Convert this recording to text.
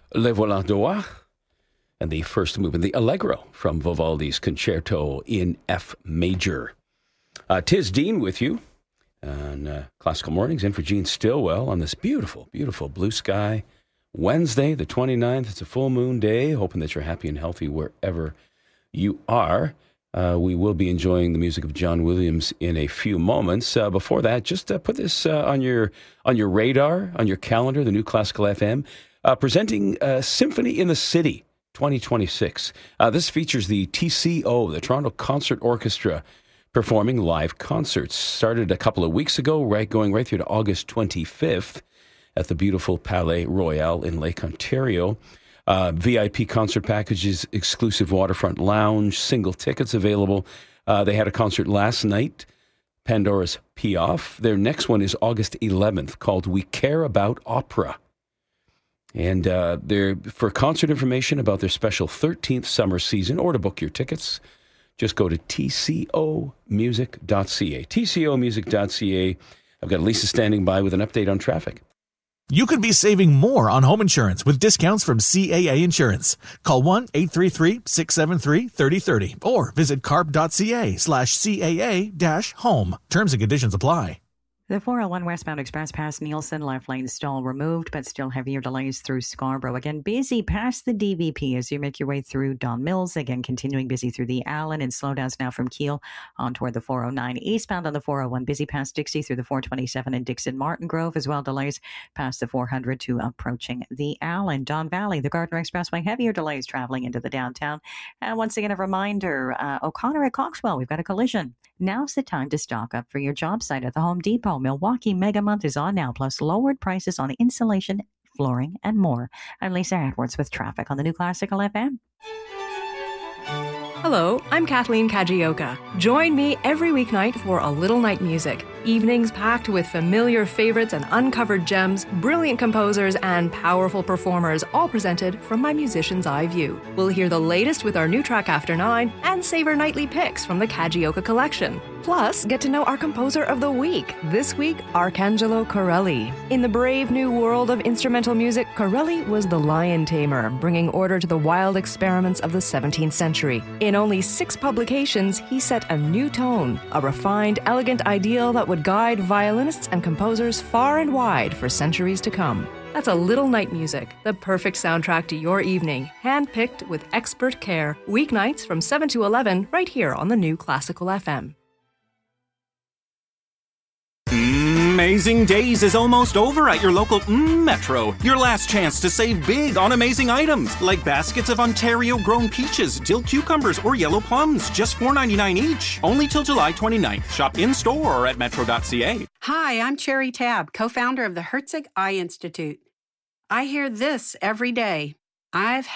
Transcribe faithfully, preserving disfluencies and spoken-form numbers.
Le Volant d'Or, and the first movement, the Allegro from Vivaldi's Concerto in F major. Uh, Tiz Dean with you on uh, Classical Mornings, in for Gene Stillwell on this beautiful, beautiful blue sky Wednesday, the twenty-ninth. It's a full moon day. Hoping that you're happy and healthy wherever you are. Uh, we will be enjoying the music of John Williams in a few moments. Uh, before that, just uh, put this uh, on your on your radar, on your calendar, the new Classical F M, uh, presenting uh, Symphony in the City twenty twenty-six. Uh, this features the T C O, the Toronto Concert Orchestra, performing live concerts. Started a couple of weeks ago, right, going right through to August twenty-fifth at the beautiful Palais Royal in Lake Ontario. Uh, V I P concert packages, exclusive waterfront lounge, single tickets available. Uh, they had a concert last night, Pandora's Piaf. Their next one is August eleventh, called We Care About Opera. And uh, they're, for concert information about their special thirteenth summer season, or to book your tickets, just go to T C O music dot C A. T C O music dot C A. I've got Lisa standing by with an update on traffic. You could be saving more on home insurance with discounts from C A A Insurance. Call one eight three three, six seven three, three zero three zero or visit carb.ca slash CAA dash home. Terms and conditions apply. The four oh one westbound express past Nielsen, left lane stall removed, but still heavier delays through Scarborough. Again, busy past the D V P as you make your way through Don Mills. Again, continuing busy through the Allen, and slowdowns now from Keele on toward the four oh nine. Eastbound on the four oh one, busy past Dixie through the four twenty-seven and Dixon Martin Grove, as well delays past the four hundred to approaching the Allen. Don Valley, the Gardner Expressway, heavier delays traveling into the downtown. And once again, a reminder, uh, O'Connor at Coxwell, we've got a collision. Now's the time to stock up for your job site at the Home Depot. Milwaukee Mega Month is on now, plus lowered prices on insulation, flooring, and more. I'm Lisa Edwards with traffic on the new Classical F M. Hello, I'm Kathleen Kajioka. Join me every weeknight for A Little Night Music. Evenings packed with familiar favorites and uncovered gems, brilliant composers, and powerful performers, all presented from my musician's eye view. We'll hear the latest with our new track After Nine and savor nightly picks from the Kajioka collection. Plus, get to know our composer of the week. This week, Arcangelo Corelli. In the brave new world of instrumental music, Corelli was the lion tamer, bringing order to the wild experiments of the seventeenth century. In only six publications, he set a new tone, a refined, elegant ideal that would guide violinists and composers far and wide for centuries to come. That's A Little Night Music, the perfect soundtrack to your evening, handpicked with expert care. Weeknights from seven to eleven, right here on the new Classical F M. Amazing Days is almost over at your local mm, Metro. Your last chance to save big on amazing items like baskets of Ontario-grown peaches, dill cucumbers, or yellow plums, just four ninety-nine each. Only till July twenty-ninth. Shop in-store or at metro dot c a. Hi, I'm Cherry Tabb, co-founder of the Herzig Eye Institute. I hear this every day. I've